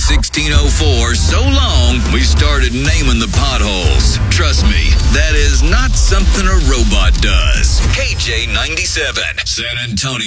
1604 so long, we started naming the potholes. Trust me, that is not something a robot does. KJ97, San Antonio.